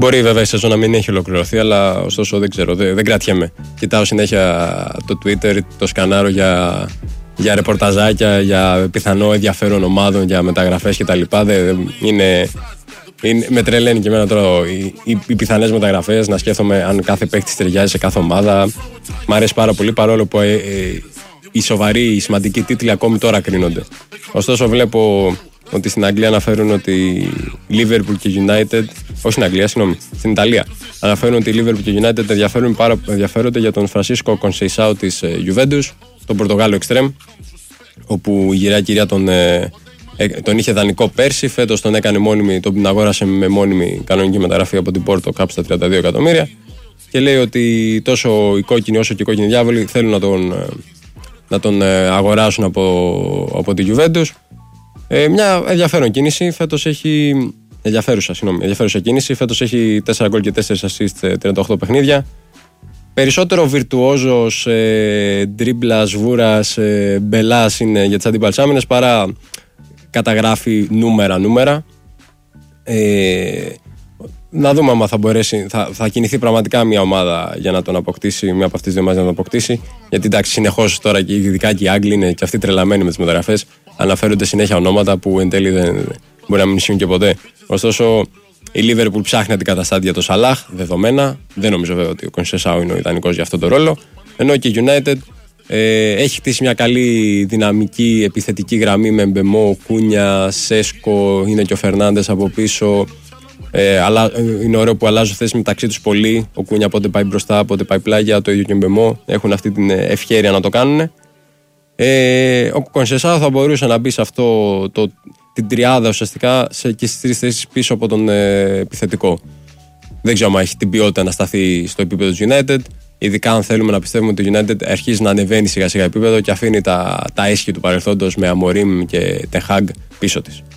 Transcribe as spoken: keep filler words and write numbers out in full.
Μπορεί βέβαια η σεζόν να μην έχει ολοκληρωθεί, αλλά ωστόσο δεν ξέρω, δεν, δεν κρατιέμαι. Κοιτάω συνέχεια το Twitter, το σκανάρω για, για ρεπορταζάκια, για πιθανό ενδιαφέρον ομάδων, για μεταγραφές κτλ. Είναι, είναι, με τρελαίνει και εμένα τώρα οι, οι, οι πιθανές μεταγραφές, να σκέφτομαι αν κάθε παίκτης ταιριάζει σε κάθε ομάδα. Μ' αρέσει πάρα πολύ, παρόλο που ε, ε, οι σοβαροί, οι σημαντικοί τίτλοι ακόμη τώρα κρίνονται. Ωστόσο βλέπω ότι στην Αγγλία αναφέρουν ότι η Liverpool και η United, όχι στην Αγγλία, συγγνώμη, στην Ιταλία, αναφέρουν ότι η Liverpool και η United ενδιαφέρουν πάρα, ενδιαφέρονται για τον Φρανσίσκο Κονσεϊσάου της ε, Juventus, τον Πορτογάλο εξτρέμ, όπου η γυραιά κυρία τον, ε, ε, τον είχε δανεικό πέρσι, φέτος τον έκανε μόνιμη, τον αγόρασε με μόνιμη κανονική μεταγραφή από την Πόρτο κάπου στα τριάντα δύο εκατομμύρια και λέει ότι τόσο οι κόκκινοι όσο και οι κόκκινοι διάβολοι θέλουν να τον, ε, να τον ε, αγοράσουν από, από τη Juventus. Ε, μια ενδιαφέρον κίνηση, φέτος έχει. Ενδιαφέρουσα, συγγνώμη, ενδιαφέρουσα κίνηση. Φέτος έχει τέσσερα γκολ και τέσσερα assist σε τριάντα οκτώ παιχνίδια. Περισσότερο βιρτουόζος, ε, ντρίμπλας, βούρας, ε, μπελάς είναι για τις αντίπαλες άμυνες παρά καταγράφει νούμερα-νούμερα. Ε, να δούμε άμα θα μπορέσει, θα, θα κινηθεί πραγματικά μια ομάδα για να τον αποκτήσει, μια από αυτές τις δύο ομάδες να τον αποκτήσει. Γιατί εντάξει, συνεχώς τώρα και ειδικά και οι Άγγλοι είναι και αυτοί τρελαμένοι με τις μεταγραφές. Αναφέρονται συνέχεια ονόματα που εν τέλει δεν μπορεί να μην ισχύουν και ποτέ. Ωστόσο, η Liverpool ψάχνει αντικαταστάτη για το Σαλάχ, δεδομένα. Δεν νομίζω βέβαια ότι ο Κονσεσάου είναι ο ιδανικός για αυτόν τον ρόλο. Ενώ και η United ε, έχει χτίσει μια καλή δυναμική επιθετική γραμμή με Μπεμό, Κούνια, Σέσκο, είναι και ο Φερνάντες από πίσω. Ε, αλλά, είναι ωραίο που αλλάζουν θέσεις μεταξύ τους πολύ. Ο Κούνια πότε πάει μπροστά, πότε πάει πλάγια. Το ίδιο και ο Μπεμό έχουν αυτή την ευχέρεια να το κάνουν. Ε, ο Κονσεσάου θα μπορούσε να μπει σε αυτό το, την τριάδα ουσιαστικά σε, και στις τρεις θέσεις πίσω από τον ε, επιθετικό. Δεν ξέρω αν έχει την ποιότητα να σταθεί στο επίπεδο του United, ειδικά αν θέλουμε να πιστεύουμε ότι το United αρχίζει να ανεβαίνει σιγά σιγά επίπεδο και αφήνει τα, τα έσχη του παρελθόντος με Αμορίμ και Τεχάγκ πίσω της.